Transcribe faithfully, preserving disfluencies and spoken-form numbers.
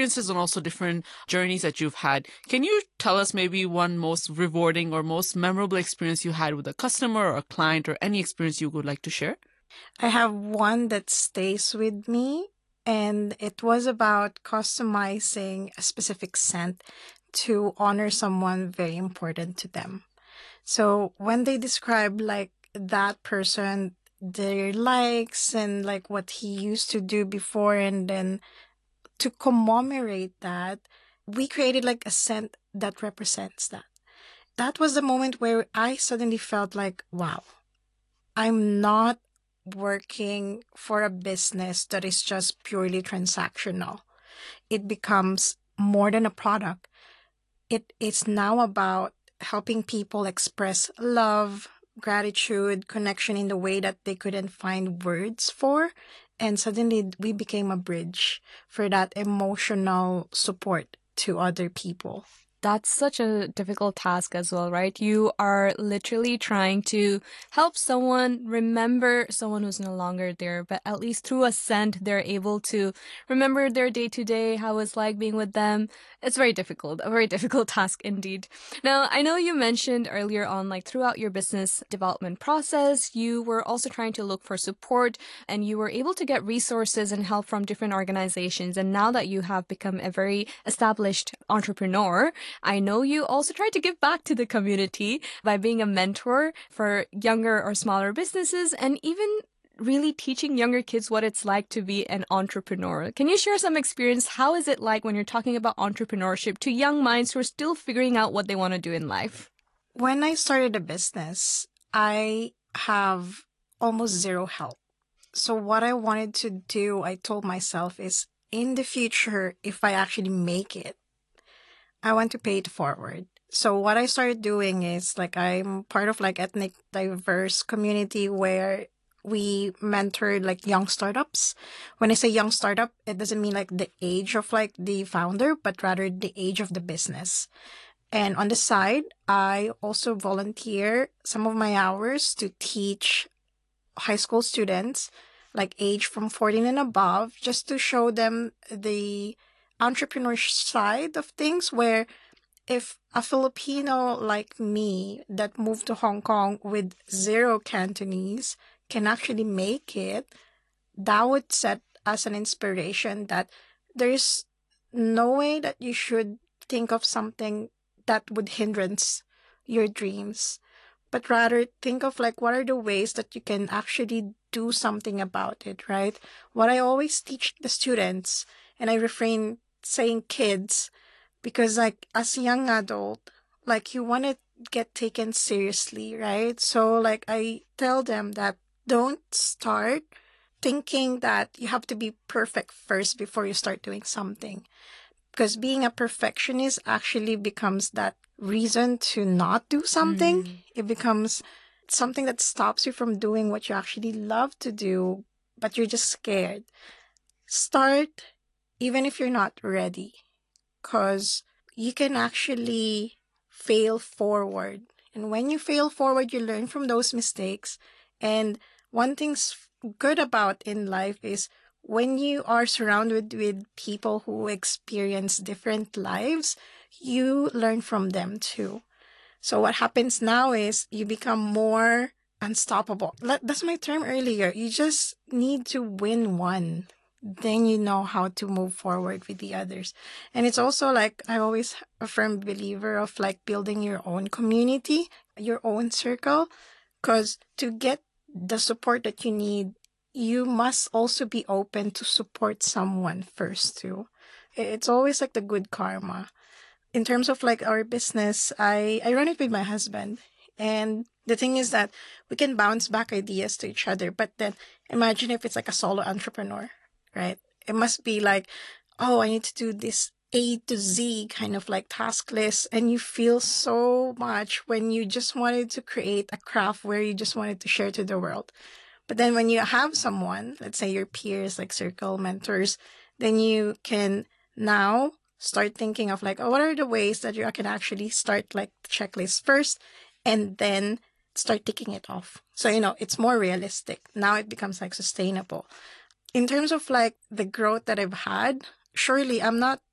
experiences and also different journeys that you've had. Can you tell us maybe one most rewarding or most memorable experience you had with a customer or a client, or any experience you would like to share? I have one that stays with me, and it was about customizing a specific scent to honor someone very important to them. So when they describe like that person, their likes and like what he used to do before, and then to commemorate that, we created like a scent that represents that. That was the moment where I suddenly felt like, wow, I'm not working for a business that is just purely transactional. It becomes more than a product. It it's now about helping people express love, gratitude, connection in the way that they couldn't find words for. And suddenly we became a bridge for that emotional support to other people. That's such a difficult task as well, right? You are literally trying to help someone remember someone who's no longer there, but at least through a scent, they're able to remember their day to day, how it's like being with them. It's very difficult, a very difficult task indeed. Now, I know you mentioned earlier on, like throughout your business development process, you were also trying to look for support and you were able to get resources and help from different organizations. And now that you have become a very established entrepreneur, I know you also try to give back to the community by being a mentor for younger or smaller businesses and even really teaching younger kids what it's like to be an entrepreneur. Can you share some experience? How is it like when you're talking about entrepreneurship to young minds who are still figuring out what they want to do in life? When I started a business, I have almost zero help. So what I wanted to do, I told myself, is in the future, if I actually make it, I want to pay it forward. So what I started doing is like I'm part of like ethnic diverse community where we mentored like young startups. When I say young startup, it doesn't mean like the age of like the founder, but rather the age of the business. And on the side, I also volunteer some of my hours to teach high school students, like age from fourteen and above, just to show them the entrepreneur side of things, where if a Filipino like me that moved to Hong Kong with zero Cantonese can actually make it, that would set as an inspiration that there's no way that you should think of something that would hindrance your dreams, but rather think of like what are the ways that you can actually do something about it, right? What I always teach the students, and I refrain saying kids, because like as a young adult, like you want to get taken seriously, right? So like I tell them that don't start thinking that you have to be perfect first before you start doing something. Because being a perfectionist actually becomes that reason to not do something. Mm. It becomes something that stops you from doing what you actually love to do, but you're just scared. Start even if you're not ready, because you can actually fail forward. And when you fail forward, you learn from those mistakes. And one thing's good about in life is when you are surrounded with people who experience different lives, you learn from them too. So what happens now is you become more unstoppable. That's my term earlier. You just need to win one. Then you know how to move forward with the others. And it's also like, I'm always a firm believer of like building your own community, your own circle, because to get the support that you need, you must also be open to support someone first too. It's always like the good karma. In terms of like our business, I, I run it with my husband. And the thing is that we can bounce back ideas to each other. But then imagine if it's like a solo entrepreneur, right? It must be like, oh, I need to do this A to Z kind of like task list. And you feel so much when you just wanted to create a craft where you just wanted to share to the world. But then when you have someone, let's say your peers, like circle mentors, then you can now start thinking of like, oh, what are the ways that you can actually start like the checklist first and then start ticking it off. So, you know, it's more realistic. Now it becomes like sustainable. In terms of like the growth that I've had, surely I'm not